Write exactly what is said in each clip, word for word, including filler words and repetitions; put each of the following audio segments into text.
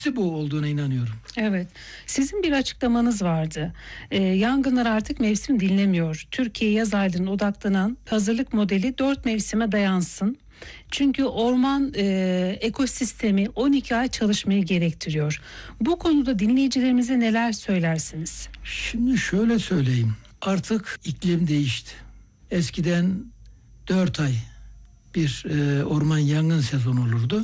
bu olduğuna inanıyorum. Evet. Sizin bir açıklamanız vardı. Ee, yangınlar artık mevsim dinlemiyor. Türkiye yaz aylarına odaklanan hazırlık modeli dört mevsime dayansın. Çünkü orman e, ekosistemi on iki ay çalışmayı gerektiriyor. Bu konuda dinleyicilerimize neler söylersiniz? Şimdi şöyle söyleyeyim. Artık iklim değişti. Eskiden dört ay bir e, orman yangın sezonu olurdu.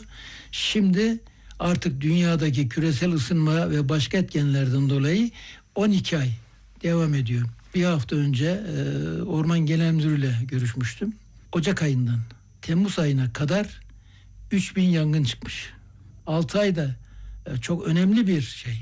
Şimdi artık dünyadaki küresel ısınma ve başka etkenlerden dolayı on iki ay devam ediyor. Bir hafta önce e, Orman Genel Müdürü'yle görüşmüştüm. Ocak ayından Temmuz ayına kadar üç bin yangın çıkmış. altı ayda e, çok önemli bir şey.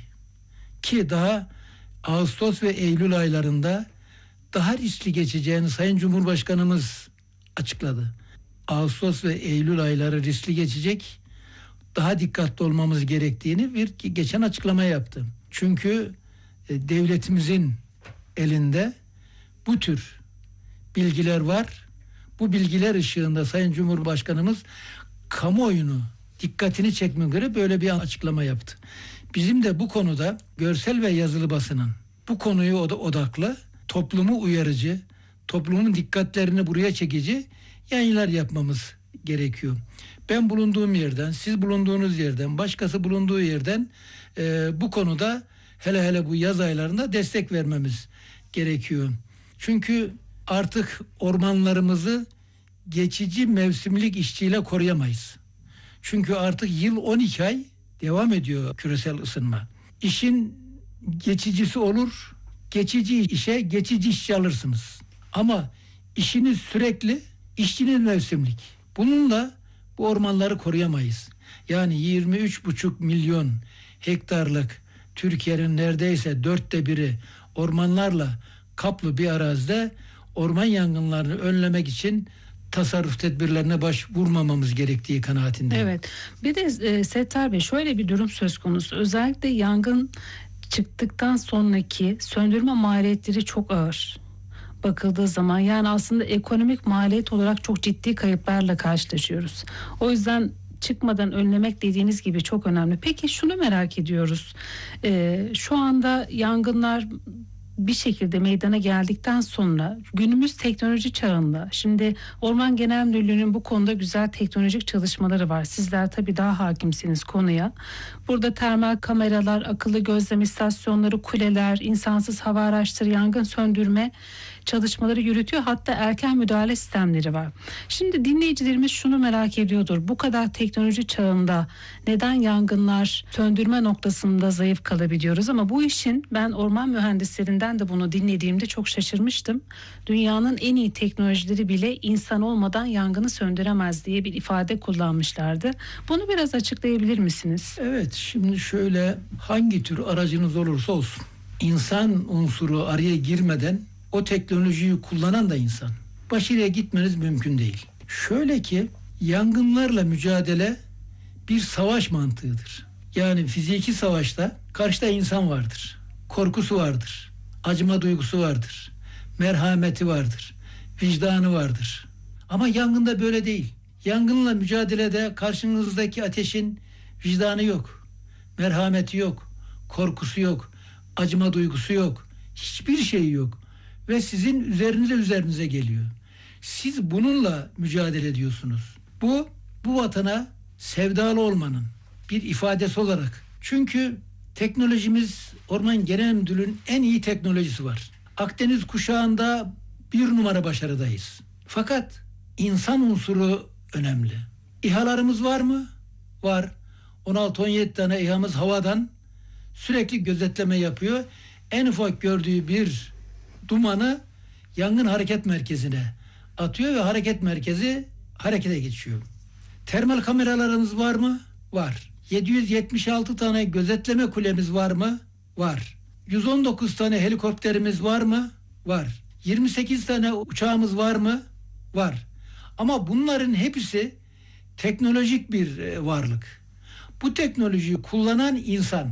Ki daha Ağustos ve Eylül aylarında daha riskli geçeceğini Sayın Cumhurbaşkanımız açıkladı. Ağustos ve Eylül ayları riskli geçecek, daha dikkatli olmamız gerektiğini bir geçen açıklama yaptı. Çünkü e, devletimizin elinde bu tür bilgiler var. Bu bilgiler ışığında Sayın Cumhurbaşkanımız kamuoyunu dikkatini çekmek üzere böyle bir açıklama yaptı. Bizim de bu konuda görsel ve yazılı basının bu konuyu odaklı, toplumu uyarıcı, toplumun dikkatlerini buraya çekici yayınlar yapmamız gerekiyor. Ben bulunduğum yerden, siz bulunduğunuz yerden, başkası bulunduğu yerden e, bu konuda hele hele bu yaz aylarında destek vermemiz gerekiyor. Çünkü artık ormanlarımızı geçici mevsimlik işçiyle koruyamayız. Çünkü artık yıl on iki ay devam ediyor küresel ısınma. İşin geçicisi olur, geçici işe geçici işçi alırsınız. Ama işiniz sürekli, işçiniz mevsimlik. Bununla bu ormanları koruyamayız. Yani yirmi üç buçuk milyon hektarlık Türkiye'nin neredeyse dörtte biri ormanlarla kaplı bir arazide orman yangınlarını önlemek için tasarruf tedbirlerine başvurmamamız gerektiği kanaatindeyim. Evet. Bir de e, Settar Bey, şöyle bir durum söz konusu. Özellikle yangın çıktıktan sonraki söndürme maliyetleri çok ağır bakıldığı zaman. Yani aslında ekonomik maliyet olarak çok ciddi kayıplarla karşılaşıyoruz. O yüzden çıkmadan önlemek dediğiniz gibi çok önemli. Peki şunu merak ediyoruz. Ee, şu anda yangınlar bir şekilde meydana geldikten sonra günümüz teknoloji çağında, şimdi Orman Genel Müdürlüğü'nün bu konuda güzel teknolojik çalışmaları var. Sizler tabii daha hakimsiniz konuya. Burada termal kameralar, akıllı gözlem istasyonları, kuleler, insansız hava araçları, yangın söndürme çalışmaları yürütüyor. Hatta erken müdahale sistemleri var. Şimdi dinleyicilerimiz şunu merak ediyordur. Bu kadar teknoloji çağında neden yangınlar söndürme noktasında zayıf kalabiliyoruz? Ama bu işin, ben orman mühendislerinden de bunu dinlediğimde çok şaşırmıştım. Dünyanın en iyi teknolojileri bile insan olmadan yangını söndüremez diye bir ifade kullanmışlardı. Bunu biraz açıklayabilir misiniz? Evet, şimdi şöyle, hangi tür aracınız olursa olsun, insan unsuru araya girmeden o teknolojiyi kullanan da insan. Başarıya gitmeniz mümkün değil. Şöyle ki, yangınlarla mücadele bir savaş mantığıdır. Yani fiziki savaşta karşıda insan vardır. Korkusu vardır. Acıma duygusu vardır. Merhameti vardır. Vicdanı vardır. Ama yangında böyle değil. Yangınla mücadelede karşınızdaki ateşin vicdanı yok. Merhameti yok. Korkusu yok. Acıma duygusu yok. Hiçbir şey yok. Ve sizin üzerinize üzerinize geliyor. Siz bununla mücadele ediyorsunuz. Bu, bu vatana sevdalı olmanın bir ifadesi olarak. Çünkü teknolojimiz, Orman Genel Müdürlüğü'nün en iyi teknolojisi var. Akdeniz kuşağında bir numara başarıdayız. Fakat insan unsuru önemli. İHA'larımız var mı? Var. on altı on yedi tane İHA'mız havadan sürekli gözetleme yapıyor. En ufak gördüğü bir dumanı yangın hareket merkezine atıyor ve hareket merkezi harekete geçiyor. Termal kameralarımız var mı? Var. yedi yüz yetmiş altı tane gözetleme kulemiz var mı? Var. yüz on dokuz tane helikopterimiz var mı? Var. yirmi sekiz tane uçağımız var mı? Var. Ama bunların hepsi teknolojik bir varlık. Bu teknolojiyi kullanan insan.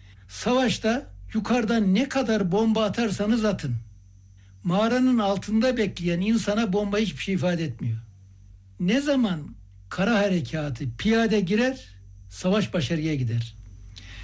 Savaşta yukarıdan ne kadar bomba atarsanız atın, mağaranın altında bekleyen insana bomba hiçbir şey ifade etmiyor. Ne zaman kara harekatı piyade girer, savaş başarıya gider.